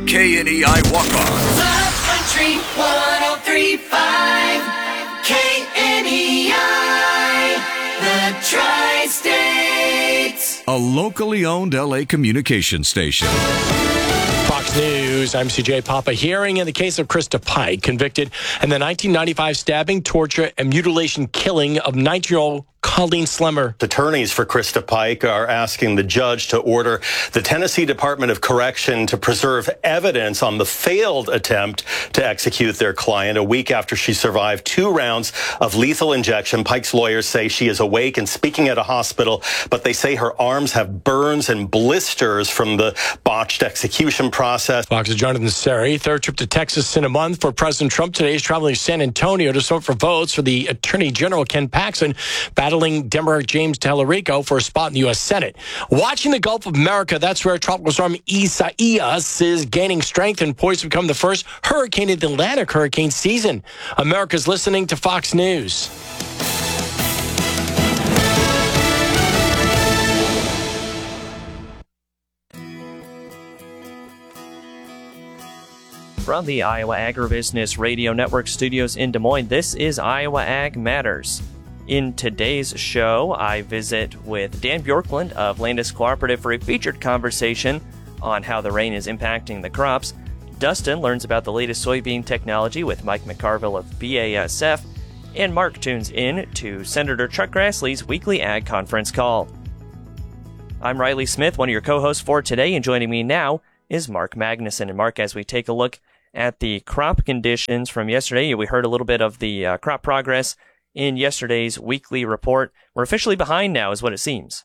KNEI Walk-On. Love Country 103.5 KNEI, the Tri-States. A locally owned LA communication station. Fox News, I'm CJ Papa. Hearing in the case of Krista Pike, convicted in the 1995 stabbing, torture, and mutilation killing of 19-year-old Colleen Slemmer. Attorneys for Krista Pike are asking the judge to order the Tennessee Department of Correction to preserve evidence on the failed attempt to execute their client a week after she survived 2 rounds of lethal injection. Pike's lawyers say she is awake and speaking at a hospital, but they say her arms have burns and blisters from the botched execution process. Fox's Jonathan Seri, third trip to Texas in a month for President Trump today. He's traveling to San Antonio to sort for votes for the Attorney General Ken Paxton, battling Democrat James Tallarico for a spot in the U.S. Senate. Watching the Gulf of America, that's where tropical storm Isaias is gaining strength and poised to become the first hurricane in the Atlantic hurricane season. America's listening to Fox News. From the Iowa Agribusiness Radio Network studios in Des Moines, this is Iowa Ag Matters. In today's show, I visit with Dan Bjorklund of Landis Cooperative for a featured conversation on how the rain is impacting the crops. Dustin learns about the latest soybean technology with Mike McCarville of BASF. And Mark tunes in to Senator Chuck Grassley's weekly Ag Conference call. I'm Riley Smith, one of your co-hosts for today, and joining me now is Mark Magnuson. And Mark, as we take a look at the crop conditions from yesterday, we heard a little bit of the crop progress in yesterday's weekly report. We're officially behind now, is what it seems.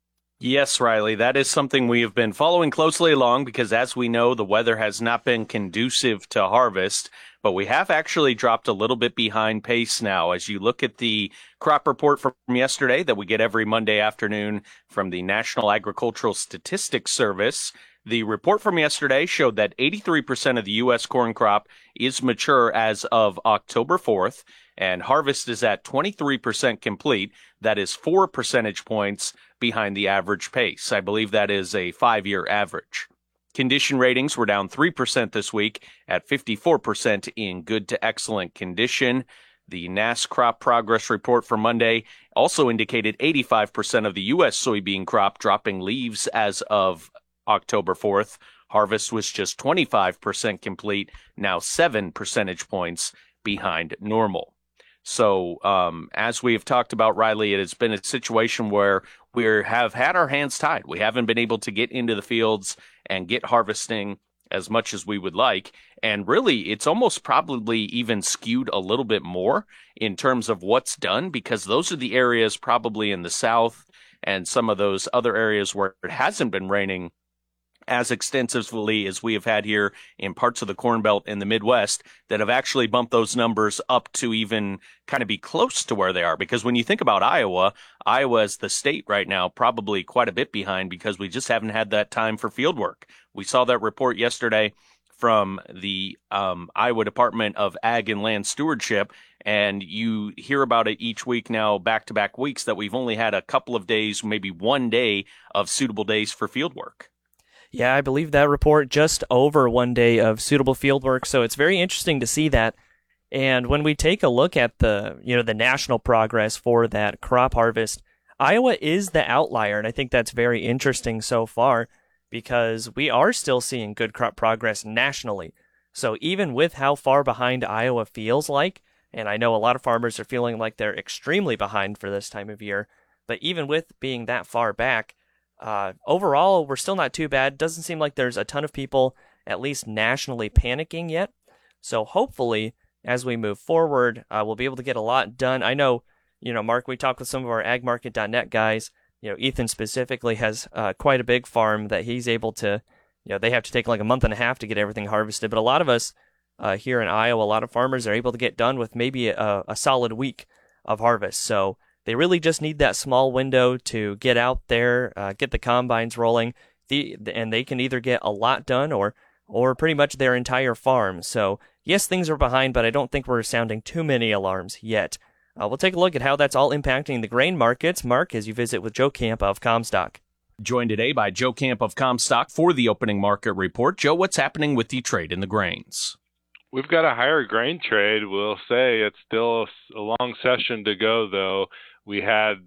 Yes, Riley, that is something we have been following closely along because, as we know, the weather has not been conducive to harvest, but we have actually dropped a little bit behind pace now. As you look at the crop report from yesterday that we get every Monday afternoon from the National Agricultural Statistics Service, the report from yesterday showed that 83% of the U.S. corn crop is mature as of October 4th, and harvest is at 23% complete. That is 4 percentage points behind the average pace. I believe that is a 5-year average. Condition ratings were down 3% this week at 54% in good to excellent condition. The NASS crop progress report for Monday also indicated 85% of the U.S. soybean crop dropping leaves as of October 4th. Harvest was just 25% complete, now 7 percentage points behind normal. So, as we have talked about, Riley, it has been a situation where we have had our hands tied. We haven't been able to get into the fields and get harvesting as much as we would like. And really, it's almost probably even skewed a little bit more in terms of what's done, because those are the areas probably in the south and some of those other areas where it hasn't been raining as extensively as we have had here in parts of the Corn Belt in the Midwest that have actually bumped those numbers up to even kind of be close to where they are. Because when you think about Iowa is the state right now probably quite a bit behind because we just haven't had that time for field work. We saw that report yesterday from the Iowa Department of Ag and Land Stewardship, and you hear about it each week now, back-to-back weeks, that we've only had a couple of days, maybe one day of suitable days for field work. Yeah, I believe that report just over 1 day of suitable field work, so it's very interesting to see that. And when we take a look at the national progress for that crop harvest, Iowa is the outlier, and I think that's very interesting so far because we are still seeing good crop progress nationally. So even with how far behind Iowa feels like, and I know a lot of farmers are feeling like they're extremely behind for this time of year, but even with being that far back, overall, we're still not too bad. Doesn't seem like there's a ton of people, at least nationally, panicking yet. So hopefully, as we move forward, we'll be able to get a lot done. I know, Mark, we talked with some of our agmarket.net guys. Ethan specifically has quite a big farm that he's able to, they have to take like a month and a half to get everything harvested. But a lot of us here in Iowa, a lot of farmers are able to get done with maybe a solid week of harvest. So they really just need that small window to get out there, get the combines rolling, and they can either get a lot done or pretty much their entire farm. So, yes, things are behind, but I don't think we're sounding too many alarms yet. We'll take a look at how that's all impacting the grain markets, Mark, as you visit with Joe Camp of Comstock. Joined today by Joe Camp of Comstock for the opening market report. Joe, what's happening with the trade in the grains? We've got a higher grain trade. We'll say it's still a long session to go, though. We had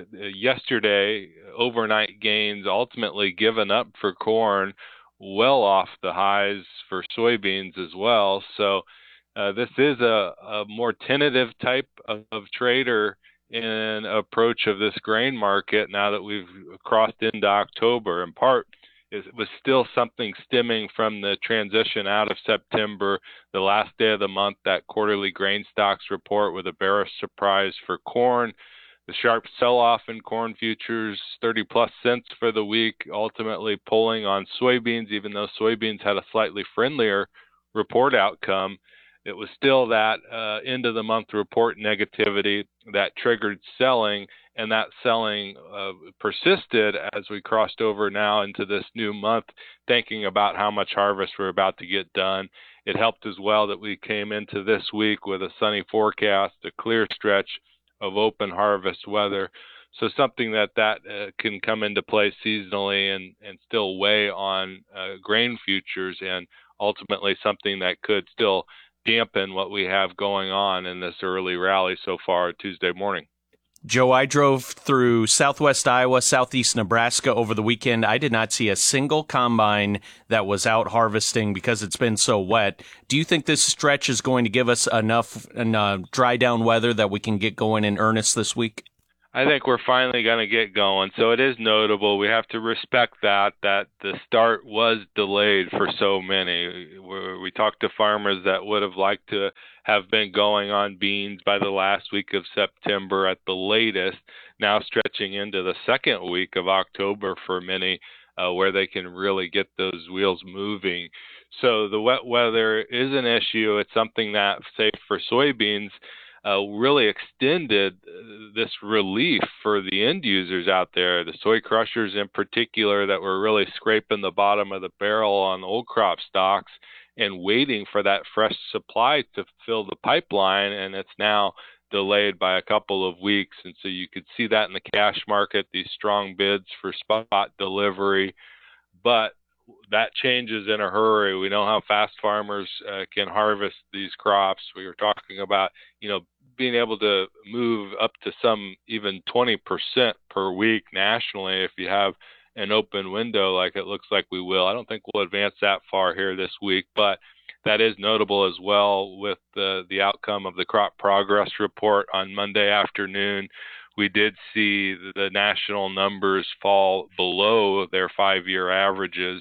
yesterday overnight gains ultimately given up for corn, well off the highs for soybeans as well. So this is a more tentative type of trader in approach of this grain market now that we've crossed into October. In part, it was still something stemming from the transition out of September, the last day of the month, that quarterly grain stocks report with a bearish surprise for corn. The sharp sell-off in corn futures, 30-plus cents for the week, ultimately pulling on soybeans, even though soybeans had a slightly friendlier report outcome. It was still that end-of-the-month report negativity that triggered selling, and that selling persisted as we crossed over now into this new month, thinking about how much harvest we're about to get done. It helped as well that we came into this week with a sunny forecast, a clear stretch of open harvest weather. So something that can come into play seasonally and still weigh on grain futures, and ultimately something that could still dampen what we have going on in this early rally so far Tuesday morning. Joe, I drove through southwest Iowa, southeast Nebraska over the weekend. I did not see a single combine that was out harvesting because it's been so wet. Do you think this stretch is going to give us enough dry down weather that we can get going in earnest this week? I think we're finally going to get going. So it is notable. We have to respect that the start was delayed for so many. We talked to farmers that would have liked to have been going on beans by the last week of September at the latest, now stretching into the second week of October for many, where they can really get those wheels moving. So the wet weather is an issue. It's something that, say, for soybeans, really extended this relief for the end users out there, the soy crushers in particular, that were really scraping the bottom of the barrel on old crop stocks and waiting for that fresh supply to fill the pipeline, and it's now delayed by a couple of weeks. And so you could see that in the cash market, these strong bids for spot delivery, but that changes in a hurry. We know how fast farmers can harvest these crops. We were talking about, being able to move up to some even 20% per week nationally if you have an open window like it looks like we will. I don't think we'll advance that far here this week, but that is notable as well with the outcome of the crop progress report on Monday afternoon. We did see the national numbers fall below their 5-year averages.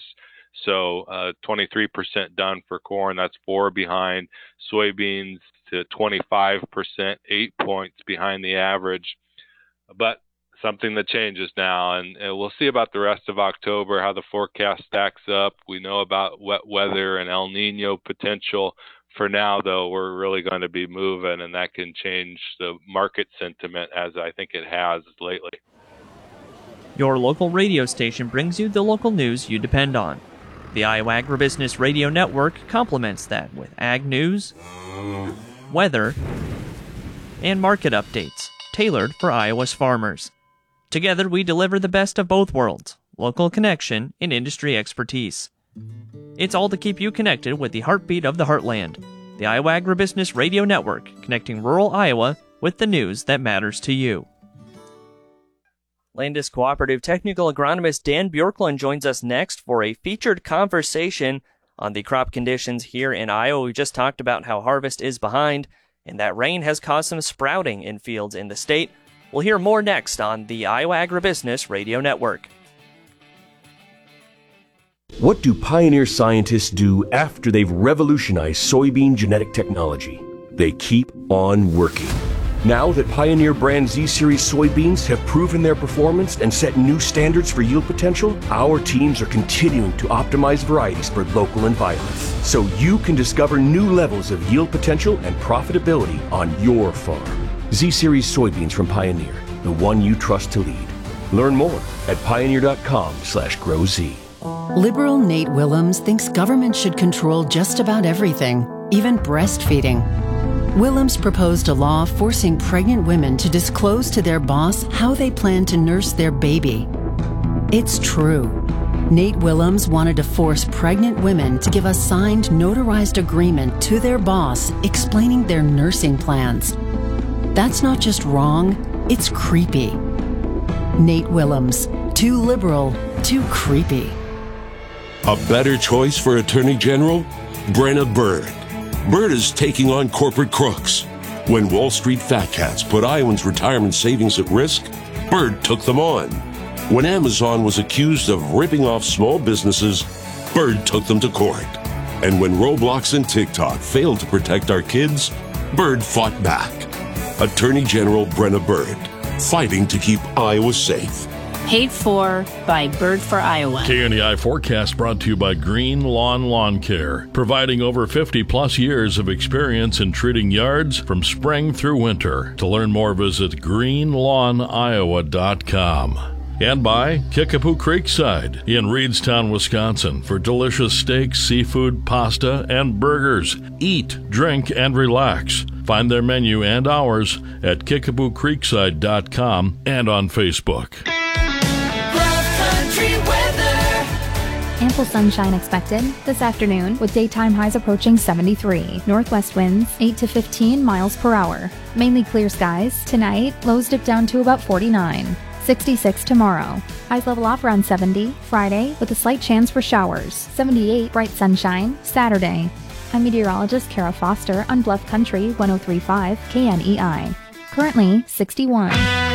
So 23% done for corn, that's 4 behind. Soybeans to 25%, 8 points behind the average. But something that changes now, and we'll see about the rest of October, how the forecast stacks up. We know about wet weather and El Nino potential. For now, though, we're really going to be moving, and that can change the market sentiment, as I think it has lately. Your local radio station brings you the local news you depend on. The Iowa Agribusiness Radio Network complements that with ag news, weather, and market updates tailored for Iowa's farmers. Together, we deliver the best of both worlds, local connection and industry expertise. It's all to keep you connected with the heartbeat of the heartland. The Iowa Agribusiness Radio Network, connecting rural Iowa with the news that matters to you. Landis Cooperative Technical Agronomist Dan Bjorklund joins us next for a featured conversation on the crop conditions here in Iowa. We just talked about how harvest is behind and that rain has caused some sprouting in fields in the state. We'll hear more next on the Iowa Agribusiness Radio Network. What do Pioneer scientists do after they've revolutionized soybean genetic technology? They keep on working. Now that Pioneer brand Z-Series soybeans have proven their performance and set new standards for yield potential, our teams are continuing to optimize varieties for local environments, so you can discover new levels of yield potential and profitability on your farm. Z-Series soybeans from Pioneer, the one you trust to lead. Learn more at pioneer.com/growz. Liberal Nate Willems thinks government should control just about everything, even breastfeeding. Willems proposed a law forcing pregnant women to disclose to their boss how they plan to nurse their baby. It's true. Nate Willems wanted to force pregnant women to give a signed, notarized agreement to their boss explaining their nursing plans. That's not just wrong, it's creepy. Nate Willems, too liberal, too creepy. A better choice for Attorney General? Brenna Bird. Bird is taking on corporate crooks. When Wall Street fat cats put Iowans' retirement savings at risk, Bird took them on. When Amazon was accused of ripping off small businesses, Bird took them to court. And when Roblox and TikTok failed to protect our kids, Bird fought back. Attorney General Brenna Bird, fighting to keep Iowa safe. Paid for by Bird for Iowa. KNEI forecast brought to you by Green Lawn Care, providing over 50-plus years of experience in treating yards from spring through winter. To learn more, visit greenlawniowa.com. And by Kickapoo Creekside in Reedstown, Wisconsin, for delicious steaks, seafood, pasta, and burgers. Eat, drink, and relax. Find their menu and hours at KickapooCreekside.com and on Facebook. Ample sunshine expected this afternoon with daytime highs approaching 73. Northwest winds 8 to 15 miles per hour. Mainly clear skies. Tonight, lows dip down to about 49. 66 tomorrow. Highs level off around 70. Friday with a slight chance for showers. 78 bright sunshine. Saturday. I'm meteorologist Kara Foster on Bluff Country 103.5 KNEI. Currently 61.